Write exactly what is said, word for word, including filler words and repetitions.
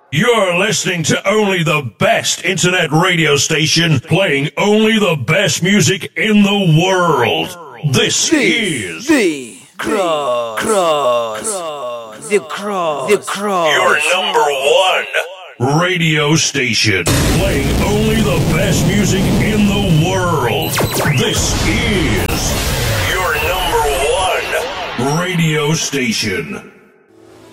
You're listening to only the best internet radio station playing only the best music in the world. This the, is the Cross, Cross, the Cross, the Cross. Your number one radio station playing only the best music in the world. This is your number one radio station.